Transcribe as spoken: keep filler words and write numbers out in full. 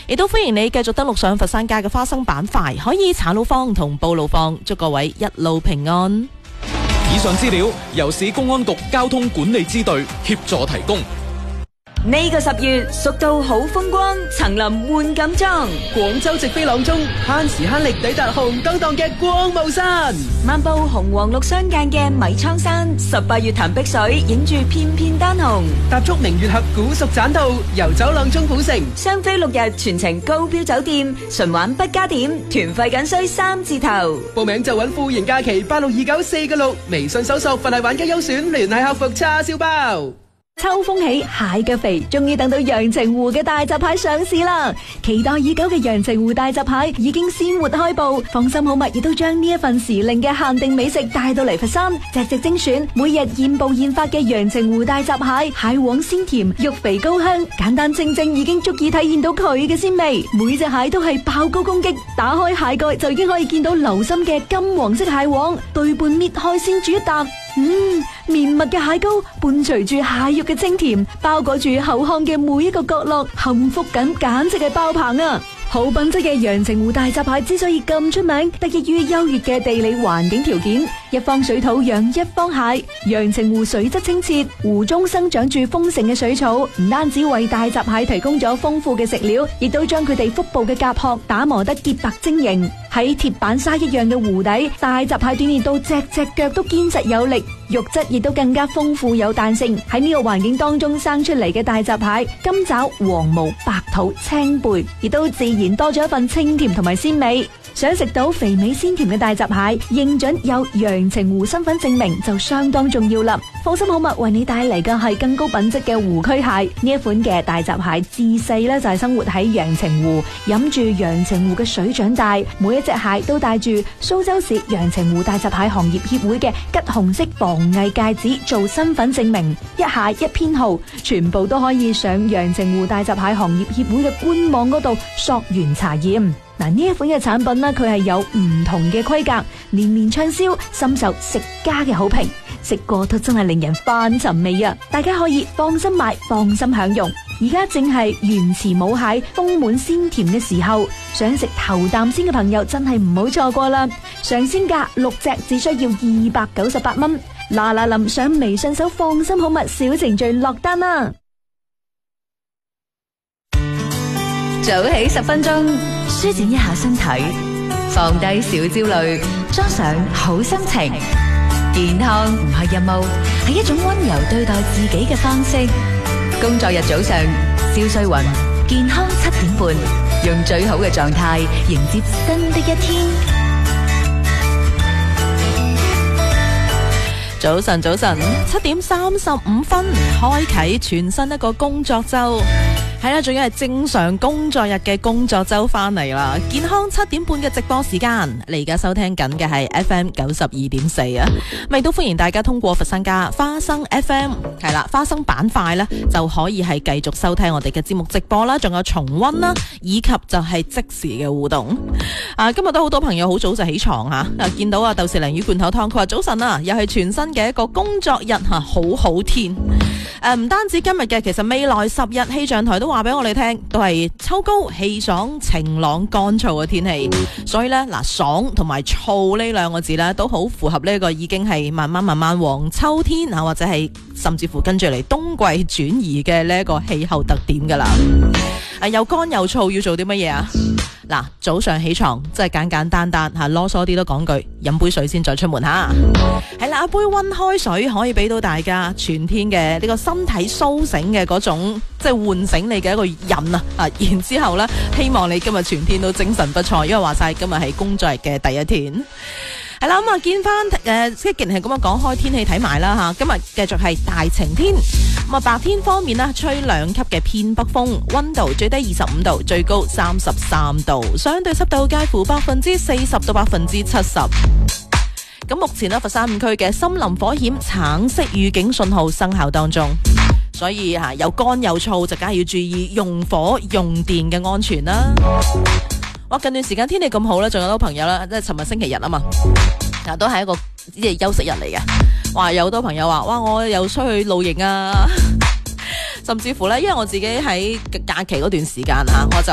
亦都歡迎你繼續登錄上佛山街嘅花生板塊，可以查路坊同報路坊，祝各位一路平安。 以上資料由市公安局交通管理支隊協助提供。 呢個十月，蜀道好風光，層林換錦裝。 廣州直飛朗中，慳時慳力抵達紅當當嘅光霧山。 漫步紅黃綠相間嘅米倉山，十八月潭碧水，影住片片丹紅。 踏足明月峽古蜀棧道，遊走朗中古城。 雙飛六日，全程高標酒店，純玩不加點，團費僅需三字頭。 報名就揾富盈假期八六二九四個六，微信搜索佛系玩家優選，聯繫客服叉燒包。 秋風起，蟹腳肥，終於等到陽澄湖嘅大閘蟹上市啦！期待已久嘅陽澄湖大閘蟹已經鮮活開步，放心好物亦都將呢一份時令嘅限定美食帶到嚟佛山，隻隻精選，每日現捕現發嘅陽澄湖大閘蟹，蟹黃鮮甜，肉肥高香，簡單清蒸已經足以體現到佢嘅鮮味。每隻蟹都係爆膏攻擊，打開蟹蓋就已經可以見到流心嘅金黃色蟹黃，對半搣開先煮一啖。嗯，綿密嘅蟹膏伴隨住蟹肉嘅清甜，包裹住口腔嘅每一個角落，幸福感簡直係爆棚啊！好品質嘅陽澄湖大閘蟹之所以咁出名，得益於優越嘅地理環境條件，一方水土養一方蟹。陽澄湖水質清澈，湖中生長住豐盛嘅水草，唔單止為大閘蟹提供咗豐富嘅食料，亦都將佢哋腹部嘅甲殼打磨得潔白晶瑩。喺鐵板沙一樣嘅湖底，大閘蟹鍛煉到隻隻腳都堅實有力，肉質亦都更加豐富有彈性。喺呢個環境當中生出嚟嘅大閘蟹，金爪、黃毛、白肚、青背，亦都自然多咗一份清甜同埋鮮味。想食到肥美鮮甜嘅大閘蟹，認準有陽澄湖身份證明就相當重要啦。放心好物為你帶嚟嘅係更高品質嘅湖區蟹。呢一款嘅大閘蟹自細咧就係生活喺陽澄湖，飲住陽澄湖嘅水長大，每一隻蟹都帶住蘇州市陽澄湖大閘蟹行業協會嘅橘紅色防偽戒指做身份證明，一蟹一編號，全部都可以上陽澄湖大閘蟹行業協會嘅官網嗰度溯源查驗。嗱，呢一款嘅產品呢，佢係有唔同嘅規格，年年暢銷，深受食家嘅好評。食過都真係令人翻尋味啊！大家可以放心買，放心享用。而家正係原池母蟹豐滿鮮甜嘅時候，想食頭啖先嘅朋友真係唔好錯過啦！上鮮價六隻只需要二百九十八蚊。嗱嗱臨上微信搜放心好物小程序落單啦！ 早起十分鐘，舒展一下身體，放低小焦慮，裝上好心情。健康唔係任務，係一種溫柔對待自己嘅方式。工作日早上，蕭瑞雲，健康七點半，用最好嘅狀態迎接新的一天。 早晨，早晨，七點三十五分，開啟全新一個工作周。係啦，仲要係正常工作日嘅工作周翻嚟啦。健康七點半嘅直播時間，你而家收聽緊嘅係 F M 九十二點四啊。咁亦都歡迎大家通過佛山家花生 F M 係啦，花生板塊呢就可以係繼續收聽我哋嘅節目直播啦，仲有重溫啦，以及就係即時嘅互動。啊，今日都好多朋友好早就起床吓，啊見到啊豆豉鯪魚罐頭湯，佢話早晨啊，又係全新嘅一個工作日吓，好好天。誒、啊，唔單止今日嘅，其實未來十日氣象台都話俾我哋聽，都係秋高氣爽、晴朗乾燥嘅天氣。所以呢，嗱，爽同埋燥呢兩個字呢，都好符合呢個已經係慢慢慢慢往秋天啊，或者係甚至乎跟住嚟冬季轉移嘅呢一個氣候特點噶啦。啊，又乾又燥，要做啲乜嘢啊？嗱，早上起床真係簡簡單單吓，囉嗦啲都講句，飲杯水先再出門吓。係啦，一杯溫開水可以俾到大家全天嘅呢個身體蘇醒嘅嗰種，即係喚醒你嘅一個癮啊！啊，然之後呢，希望你今日全天都精神不錯，因為話晒今日係工作日嘅第一天。係啦，咁啊見翻誒，即係既然係咁樣講開天氣睇埋啦吓，今日繼續係大晴天。咁啊白天方面呢，吹兩級嘅偏北風，溫度最低二十五度，最高三十三度，相對濕度介乎百分之四十到百分之七十。咁目前呢，佛山五區嘅森林火險橙色預警信號生效當中，所以吓有乾有燥，就梗係要注意用火用電嘅安全啦。哇！近段時間天氣咁好咧，仲有好多朋友啦，即係尋日星期日啊嘛，嗱都係一個即係休息日嚟嘅。哇！有好多朋友話：哇！我又出去露營啊，甚至乎咧，因為我自己喺假期嗰段時間啊，我就